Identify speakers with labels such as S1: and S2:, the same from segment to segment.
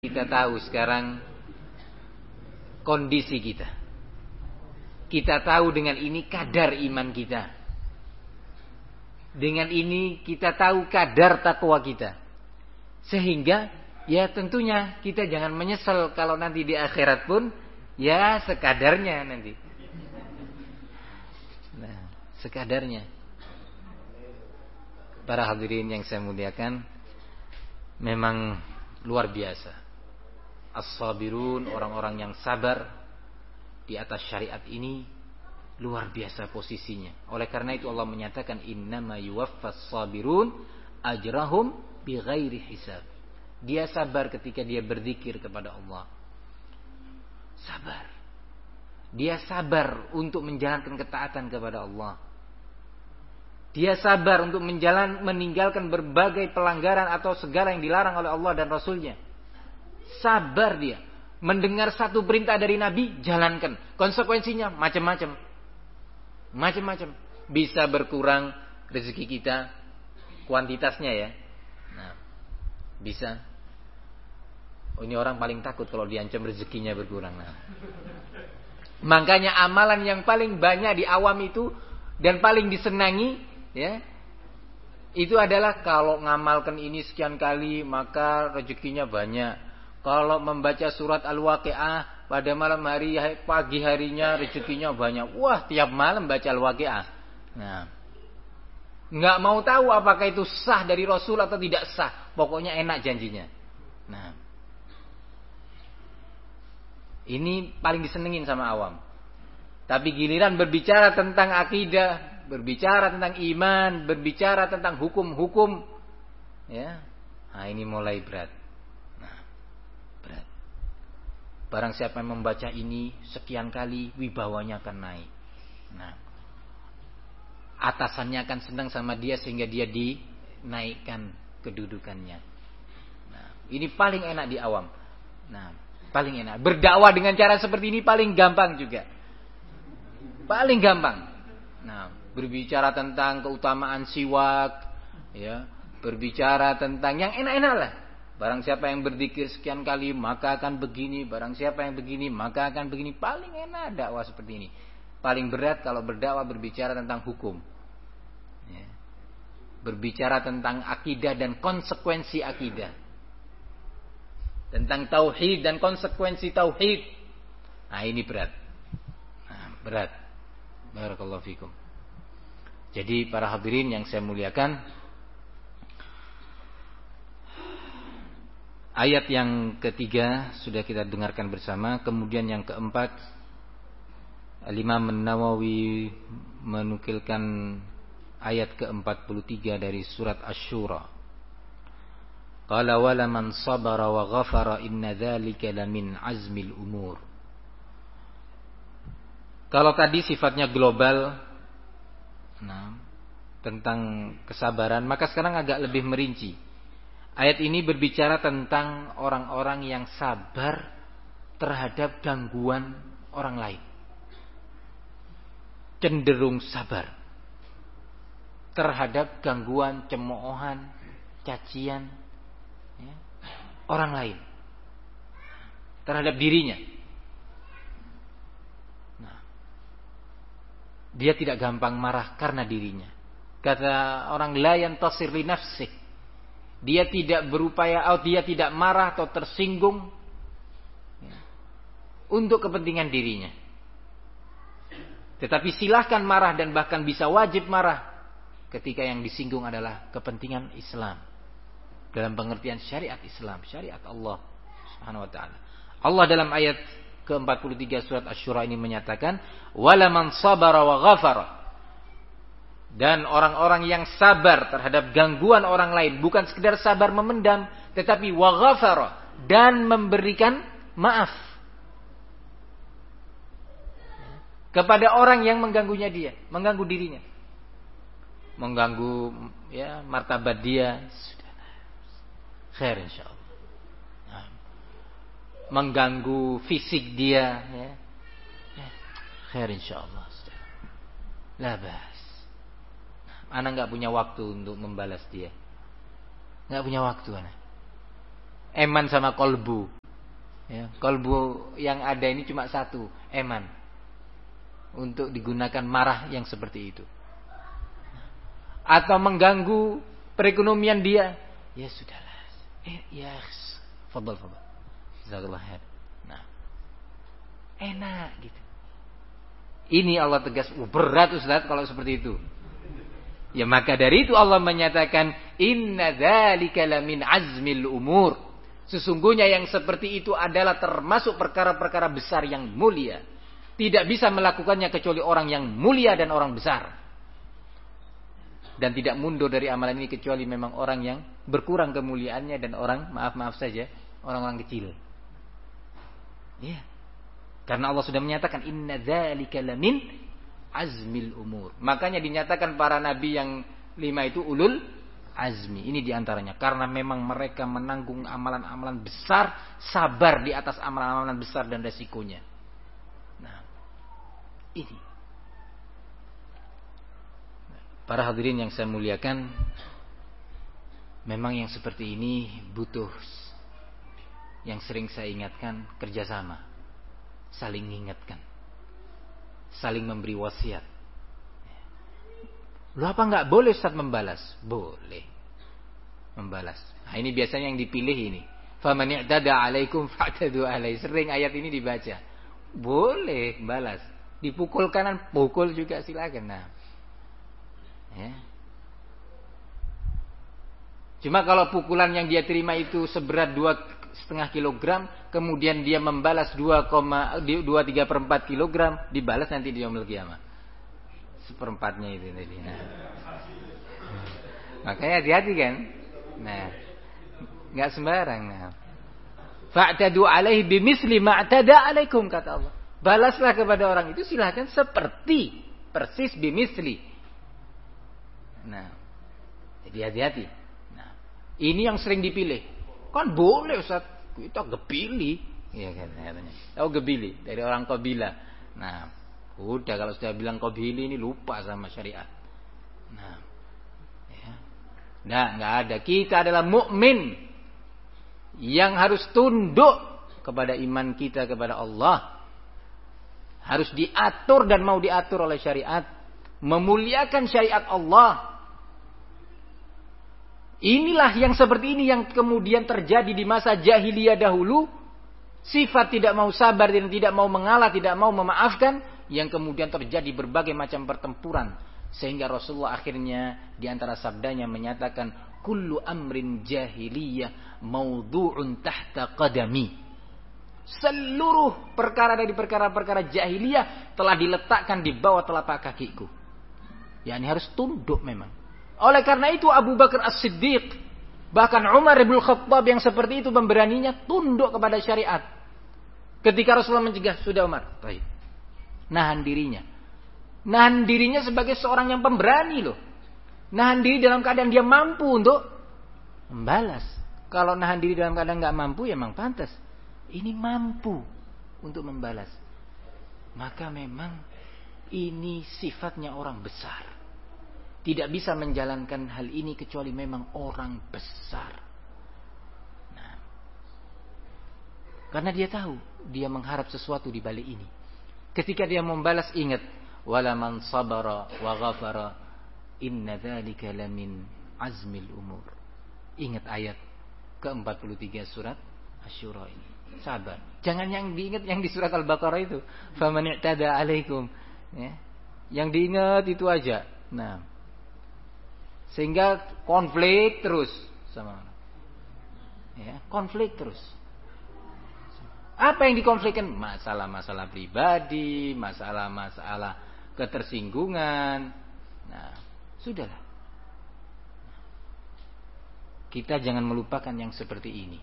S1: Kita tahu sekarang kondisi kita. Kita tahu dengan ini kadar iman kita. Dengan ini kita tahu kadar takwa kita. Sehingga ya tentunya kita jangan menyesal kalau nanti di akhirat pun ya sekadarnya nanti. Nah, sekadarnya. Para hadirin yang saya muliakan, memang luar biasa. As-sabirun, orang-orang yang sabar di atas syariat ini luar biasa posisinya. Oleh karena itu Allah menyatakan innama yuwaffas sabirun ajrahum bighairi hisab. Dia sabar ketika dia berzikir kepada Allah. Sabar. Dia sabar untuk menjalankan ketaatan kepada Allah. Dia sabar untuk meninggalkan berbagai pelanggaran atau segala yang dilarang oleh Allah dan Rasulnya. Sabar dia. Mendengar satu perintah dari Nabi, jalankan. Konsekuensinya macam-macam. Macam-macam. Bisa berkurang rezeki kita, kuantitasnya ya. Nah, bisa. Oh, ini orang paling takut kalau diancam rezekinya berkurang. Nah. Makanya amalan yang paling banyak di awam itu dan paling disenangi, ya, itu adalah kalau ngamalkan ini sekian kali maka rezekinya banyak. Kalau membaca surat Al-Waqi'ah pada malam hari, pagi harinya rezekinya banyak. Wah, tiap malam baca Al-Waqi'ah. Nah, nggak mau tahu apakah itu sah dari Rasul atau tidak sah. Pokoknya enak janjinya. Nah, ini paling disenengin sama awam. Tapi giliran berbicara tentang akidah, berbicara tentang iman, berbicara tentang hukum-hukum, ya, nah ini mulai berat. Barang siapa yang membaca ini sekian kali, wibawanya akan naik. Nah, atasannya akan senang sama dia sehingga dia dinaikkan kedudukannya. Nah, ini paling enak di awam. Nah, paling enak. Berdakwah dengan cara seperti ini paling gampang juga. Paling gampang. Nah, berbicara tentang keutamaan siwak, ya, berbicara tentang yang enak-enak lah. Barang siapa yang berzikir sekian kali maka akan begini. Barang siapa yang begini maka akan begini. Paling enak dakwah seperti ini. Paling berat kalau berdakwah berbicara tentang hukum, ya. Berbicara tentang akidah dan konsekuensi akidah. Tentang tauhid dan konsekuensi tauhid. Nah ini berat. Nah, berat. Barakallahu fikum. Jadi para hadirin yang saya muliakan, ayat yang ketiga sudah kita dengarkan bersama. Kemudian yang keempat, Imam An-Nawawi menukilkan ayat ke-43 dari surat Asy-Syura. Qala wala man sabara wa ghafara inna dzalika lamin azmil umur. Kalau tadi sifatnya global, nah, tentang kesabaran, maka sekarang agak lebih merinci. Ayat ini berbicara tentang orang-orang yang sabar terhadap gangguan orang lain. Cenderung sabar terhadap gangguan, cemoohan, cacian, ya, orang lain terhadap dirinya. Nah, dia tidak gampang marah karena dirinya. Kata orang, la yantasir li nafsih. Dia tidak berupaya atau dia tidak marah atau tersinggung, ya, untuk kepentingan dirinya. Tetapi silahkan marah dan bahkan bisa wajib marah ketika yang disinggung adalah kepentingan Islam. Dalam pengertian syariat Islam, syariat Allah Subhanahu wa taala. Allah dalam ayat ke-43 surat Asy-Syura ini menyatakan, "Wala man sabara wa ghafara." Dan orang-orang yang sabar terhadap gangguan orang lain, bukan sekedar sabar memendam, tetapi wa ghafara, dan memberikan maaf kepada orang yang mengganggunya dia, mengganggu dirinya, mengganggu, ya, martabat dia, sudah khair insyaallah. Nah, mengganggu fisik dia, ya, khair insyaallah. La bas. Ana nggak punya waktu untuk membalas dia. Nggak punya waktu ana. Eman sama kolbu. Ya, kolbu yang ada ini cuma satu, eman. Untuk digunakan marah yang seperti itu. Atau mengganggu perekonomian dia, ya sudahlah. Ya, fadhal. Jazakallah khair. Nah, enak gitu. Ini Allah tegas, berat Ustaz kalau seperti itu. Ya maka dari itu Allah menyatakan inna dzalika lamin azmil umur. Sesungguhnya yang seperti itu adalah termasuk perkara-perkara besar yang mulia. Tidak bisa melakukannya kecuali orang yang mulia dan orang besar. Dan tidak mundur dari amalan ini kecuali memang orang yang berkurang kemuliaannya dan orang maaf saja, orang-orang kecil. Ya. Karena Allah sudah menyatakan inna dzalika lamin azmil umur. Makanya dinyatakan para nabi yang 5 itu ulul azmi. Ini diantaranya. Karena memang mereka menanggung amalan-amalan besar, sabar di atas amalan-amalan besar dan resikonya. Nah, ini. Para hadirin yang saya muliakan, memang yang seperti ini butuh, yang sering saya ingatkan, kerjasama. Saling mengingatkan, saling memberi wasiat. Lu apa nggak boleh Ustaz membalas? Boleh membalas. Nah, ini biasanya yang dipilih ini. Faman i'tada 'alaikum fa'tadu 'alaihi. Sering ayat ini dibaca. Boleh balas. Dipukul kanan, pukul juga silakan. Nah. Ya. Cuma kalau pukulan yang dia terima itu seberat 2,5 kilogram, kemudian dia membalas 2,3/4 kilogram, dibalas nanti di yaumul qiyamah. Seperempatnya itu tadi. Nah. Makanya hati-hati kan. Nah, nggak sembarang. Nah. Fa'tadu 'alaihi bimisli ma'tada 'alaikum, kata Allah. Balaslah kepada orang itu silakan seperti persis bimisli. Nah, jadi hati-hati. Nah, ini yang sering dipilih. Kan boleh Ustaz, kita gebili. Iya kan katanya. Oh gebili dari orang Qabila. Nah, udah kalau sudah bilang Qabili ini lupa sama syariat. Nah, ya. Nah, enggak ada. Kita adalah mukmin yang harus tunduk kepada iman kita kepada Allah. Harus diatur dan mau diatur oleh syariat, memuliakan syariat Allah. Inilah yang seperti ini yang kemudian terjadi di masa jahiliyah dahulu. Sifat tidak mau sabar dan tidak mau mengalah, tidak mau memaafkan, yang kemudian terjadi berbagai macam pertempuran. Sehingga Rasulullah akhirnya di antara sabdanya menyatakan, kullu amrin jahiliyah maudhu'un tahta qadami. Seluruh perkara dari perkara-perkara jahiliyah telah diletakkan di bawah telapak kakiku. Yani harus tunduk memang. Oleh karena itu Abu Bakar As-Siddiq, bahkan Umar ibn Khattab yang seperti itu memberaninya tunduk kepada syariat. Ketika Rasulullah mencegah, sudah Umar, baik. Nahan dirinya. Nahan dirinya sebagai seorang yang pemberani loh. Nahan diri dalam keadaan dia mampu untuk membalas. Kalau nahan diri dalam keadaan nggak mampu, ya memang pantas. Ini mampu untuk membalas. Maka memang ini sifatnya orang besar. Tidak bisa menjalankan hal ini kecuali memang orang besar. Nah, karena dia tahu, dia mengharap sesuatu di balik ini. Ketika dia membalas, ingat, wala man sabara wa ghafara inna dzalika lamin azmil umur. Ingat ayat ke-43 surat Asy-Syura ini. Sabar. Jangan yang diingat yang di surat Al-Baqarah itu. Faman i'tada 'alaikum. Ya. Yang diingat itu aja. Nah, sehingga konflik terus sama orang. Ya, konflik terus. Apa yang dikonflikkan? Masalah-masalah pribadi, masalah-masalah ketersinggungan. Nah, sudahlah. Kita jangan melupakan yang seperti ini.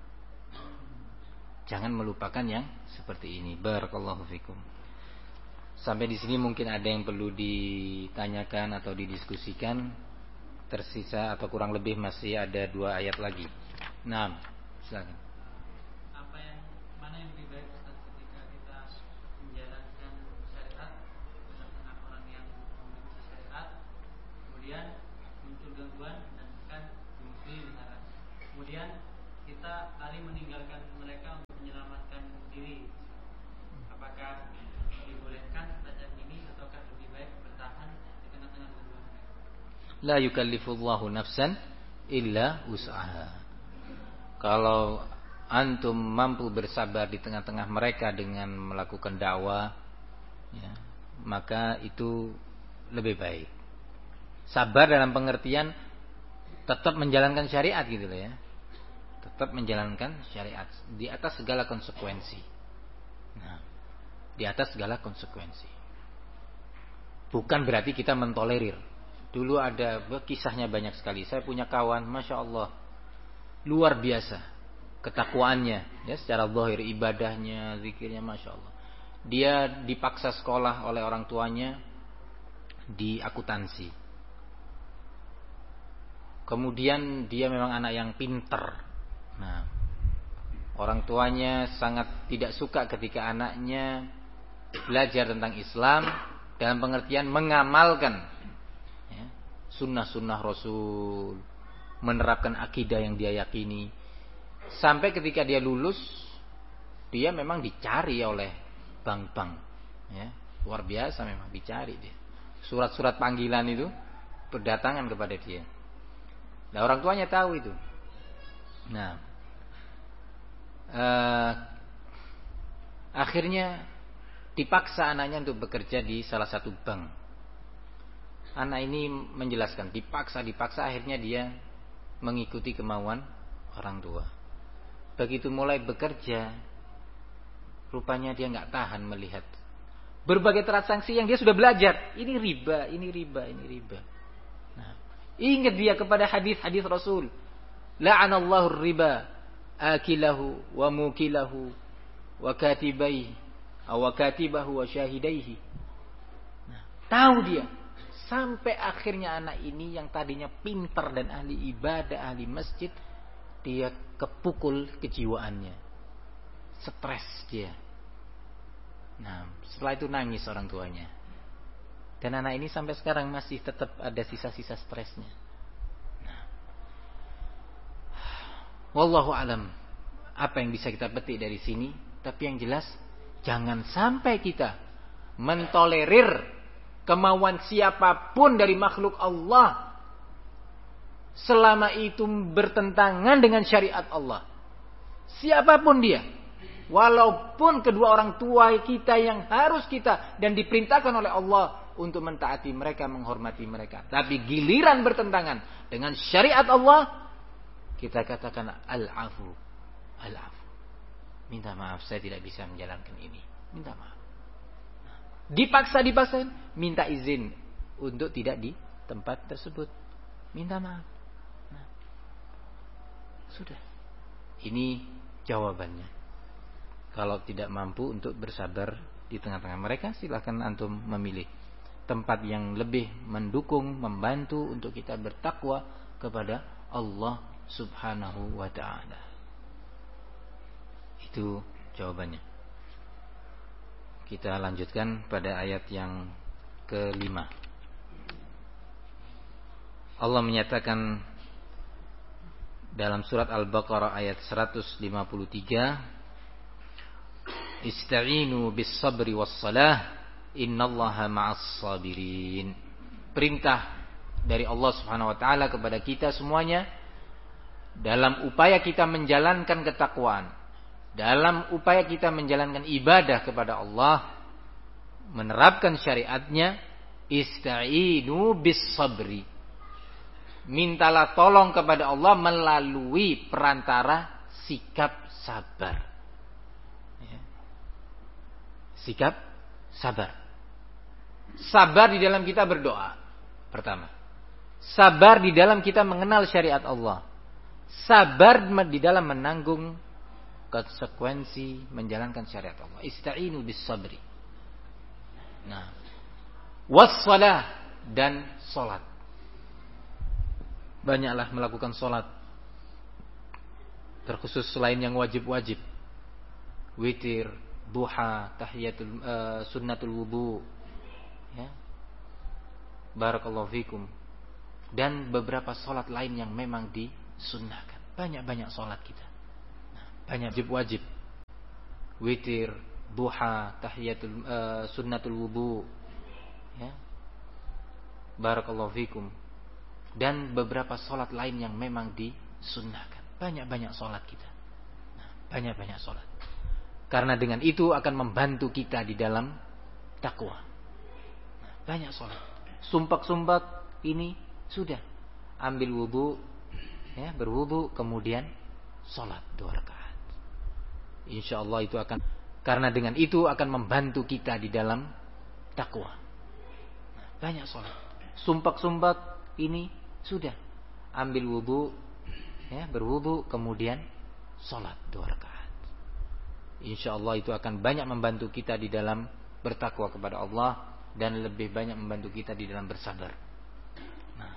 S1: Jangan melupakan yang seperti ini. Barakallahu fikum. Sampai di sini mungkin ada yang perlu ditanyakan atau didiskusikan. Tersisa atau kurang lebih masih ada 2 ayat lagi. Nah, silakan.
S2: Mana yang lebih baik Ustaz ketika kita menjalankan syariat di tengah orang yang membenci syariat, kemudian muncul gangguan dan kan dimusuhi misalkan. Kemudian kita lari
S1: La yukallifullahu nafsan illa wus'aha. Kalau antum mampu bersabar di tengah-tengah mereka dengan melakukan dakwah, ya, maka itu lebih baik. Sabar dalam pengertian tetap menjalankan syariat gitu loh ya. Tetap menjalankan syariat di atas segala konsekuensi. Nah, di atas segala konsekuensi. Bukan berarti kita mentolerir. Dulu ada kisahnya banyak sekali. Saya punya kawan, masya Allah, luar biasa ketakwaannya, ya, secara zahir, ibadahnya, zikirnya, masya Allah. Dia dipaksa sekolah oleh orang tuanya di akuntansi. Kemudian dia memang anak yang pinter. Nah, orang tuanya sangat tidak suka ketika anaknya belajar tentang Islam dalam pengertian mengamalkan, ya, sunnah-sunnah Rasul, menerapkan akidah yang dia yakini. Sampai ketika dia lulus, dia memang dicari oleh bank-bank, ya, luar biasa memang dicari dia. Surat-surat panggilan itu berdatangan kepada dia. Nah, orang tuanya tahu itu. Nah, akhirnya dipaksa anaknya untuk bekerja di salah satu bank. Anak ini menjelaskan, dipaksa, akhirnya dia mengikuti kemauan orang tua. Begitu mulai bekerja, rupanya dia nggak tahan melihat berbagai transaksi yang dia sudah belajar. Ini riba. Nah, ingat dia kepada hadis Rasul. La'anallahu riba akilahu wa mukilahu wa katibaihi wa katibahu wa syahidaihi. Nah, tahu dia. Sampai akhirnya anak ini yang tadinya pintar dan ahli ibadah, ahli masjid, dia kepukul kejiwaannya. Stres dia. Nah, setelah itu nangis orang tuanya. Dan anak ini sampai sekarang masih tetap ada sisa-sisa stresnya. Nah, wallahu alam, apa yang bisa kita petik dari sini? Tapi yang jelas, jangan sampai kita mentolerir kemauan siapapun dari makhluk Allah selama itu bertentangan dengan syariat Allah. Siapapun dia, walaupun kedua orang tua kita yang harus kita dan diperintahkan oleh Allah untuk mentaati mereka, menghormati mereka, tapi giliran bertentangan dengan syariat Allah, kita katakan al-afu. Minta maaf, saya tidak bisa menjalankan ini. Minta maaf. Dipaksa, minta izin untuk tidak di tempat tersebut. Minta maaf. Nah, sudah. Ini jawabannya. Kalau tidak mampu untuk bersabar di tengah-tengah mereka, silakan antum memilih tempat yang lebih mendukung, membantu untuk kita bertakwa kepada Allah Subhanahu wa ta'ala. Itu jawabannya. Kita lanjutkan pada ayat yang ke-5. Allah menyatakan dalam surat Al-Baqarah ayat 153, Ista'inu bis sabri was salah, innallaha ma'as sabirin. Perintah dari Allah Subhanahu wa taala kepada kita semuanya dalam upaya kita menjalankan ketakwaan, dalam upaya kita menjalankan ibadah kepada Allah, menerapkan syariatnya, ista'inu bis sabri. Mintalah tolong kepada Allah melalui perantara sikap sabar. Ya. Sikap sabar. Sabar di dalam kita berdoa. Pertama. Sabar di dalam kita mengenal syariat Allah. Sabar di dalam menanggung konsekuensi menjalankan syariat Allah. Ista'inu bis sabri. Nah, wassalah, dan salat. Banyaklah melakukan salat. Terkhusus selain yang wajib-wajib. Witir, duha, tahiyatul sunnatul wudu. Ya. Barakallahu fikum. Dan beberapa salat lain yang memang disunnahkan. Banyak-banyak salat kita. Banyak wajib, witir, duha, tahiyatul sunnatul wudu, ya, barakallahu fikum. dan beberapa sholat lain yang memang disunnahkan. Banyak-banyak sholat kita. Banyak-banyak sholat. Karena dengan itu akan membantu kita di dalam takwa. Banyak sholat. Sumpak-sumpak ini sudah. Ambil wudu, ya, berwudu, kemudian sholat 2 rakaat. Insya Allah itu akan, karena dengan itu akan membantu kita di dalam takwa. Banyak sholat. Sumpak-sumpak ini sudah. Ambil wudu, ya, berwudu, kemudian sholat 2 rakaat. Insya Allah itu akan banyak membantu kita di dalam bertakwa kepada Allah dan lebih banyak membantu kita di dalam bersabar. Nah,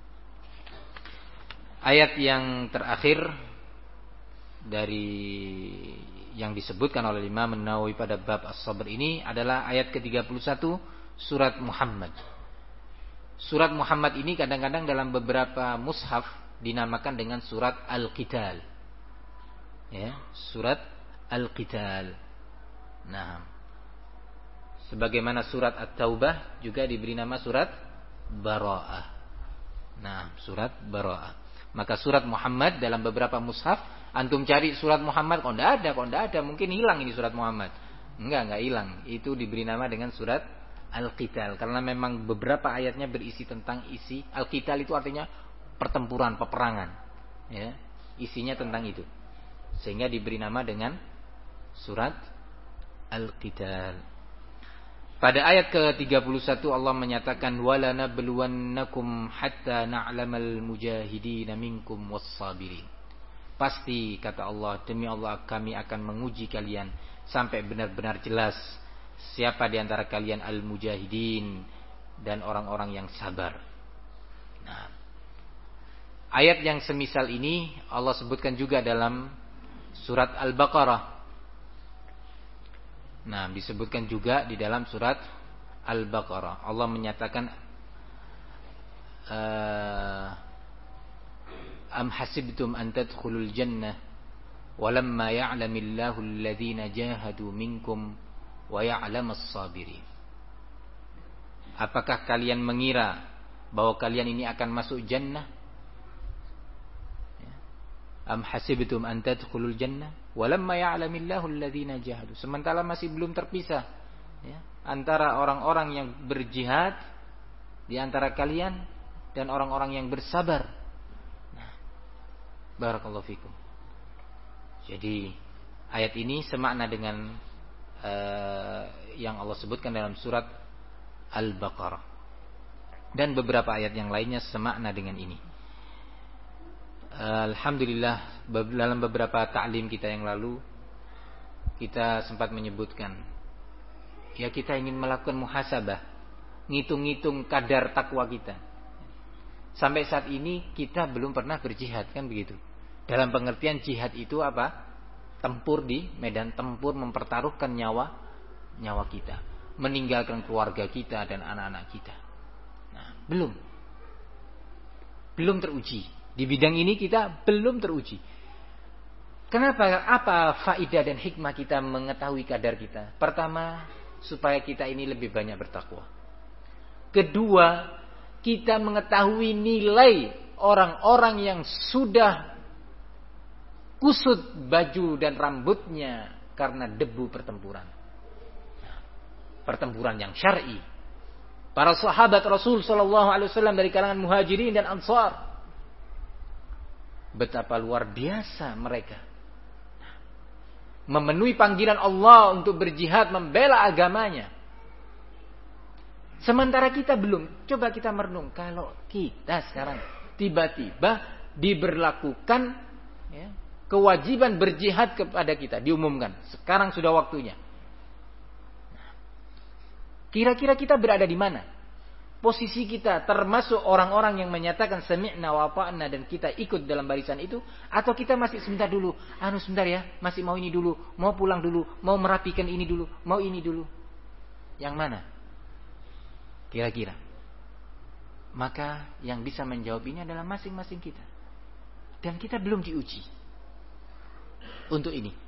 S1: ayat yang terakhir dari yang disebutkan oleh Imam An-Nawawi pada bab As-Sabr ini adalah ayat ke-31 surat Muhammad. Surat Muhammad ini kadang-kadang dalam beberapa mushaf dinamakan dengan surat Al-Qital. Ya, surat Al-Qital. Nah, sebagaimana surat At-Taubah juga diberi nama surat Bara'ah. Nah, surat Bara'ah. Maka surat Muhammad dalam beberapa mushaf, antum cari surat Muhammad, kok enggak ada, mungkin hilang ini surat Muhammad. Enggak hilang. Itu diberi nama dengan surat Al-Qital karena memang beberapa ayatnya berisi tentang isi Al-Qital, itu artinya pertempuran, peperangan. Ya, isinya tentang itu. Sehingga diberi nama dengan surat Al-Qital. Pada ayat ke-31 Allah menyatakan wala nabluwannakum hatta na'lamal mujahidin minkum was-sabirin. Pasti kata Allah, demi Allah kami akan menguji kalian sampai benar-benar jelas siapa di antara kalian al-mujahidin dan orang-orang yang sabar. Nah, ayat yang semisal ini Allah sebutkan juga dalam surat Al-Baqarah. Nah, disebutkan juga di dalam surat Al-Baqarah. Allah menyatakan am hasibtum an tadkhulul jannah walamma ya'lamillahu alladhina jahadu minkum wa ya'lamas sabirin. Apakah kalian mengira bahwa kalian ini akan masuk jannah? Am hasibtum an tadkhulul jannah walamma ya'lamillahu alladhina jahadu. Sementara masih belum terpisah, ya, antara orang-orang yang berjihad di antara kalian dan orang-orang yang bersabar. Nah, barakallahu fikum. Jadi ayat ini semakna dengan yang Allah sebutkan dalam surat Al-Baqarah dan beberapa ayat yang lainnya semakna dengan ini. Alhamdulillah dalam beberapa ta'lim kita yang lalu kita sempat menyebutkan, ya, kita ingin melakukan muhasabah, ngitung-ngitung kadar takwa kita. Sampai saat ini kita belum pernah berjihad, kan begitu. Dalam pengertian jihad itu apa? Tempur di medan tempur, mempertaruhkan nyawa kita, meninggalkan keluarga kita dan anak-anak kita. Nah, belum teruji. Di bidang ini kita belum teruji. Kenapa? Apa faidah dan hikmah kita mengetahui kadar kita? Pertama, supaya kita ini lebih banyak bertakwa. Kedua, kita mengetahui nilai orang-orang yang sudah kusut baju dan rambutnya karena debu pertempuran. Pertempuran yang syar'i. Para sahabat Rasul sallallahu alaihi wasallam dari kalangan Muhajirin dan Ansar. Betapa luar biasa mereka memenuhi panggilan Allah untuk berjihad membela agamanya. Sementara kita belum. Coba kita merenung, kalau kita sekarang tiba-tiba diberlakukan, ya, kewajiban berjihad kepada kita, diumumkan sekarang sudah waktunya. Kira-kira kita berada di mana? Posisi kita termasuk orang-orang yang menyatakan sami'na wa ata'na dan kita ikut dalam barisan itu, atau kita masih sebentar dulu, sebentar ya, masih mau ini dulu, mau pulang dulu, mau merapikan ini dulu, mau ini dulu. Yang mana? Kira-kira. Maka yang bisa menjawab ini adalah masing-masing kita. Dan kita belum diuji untuk ini.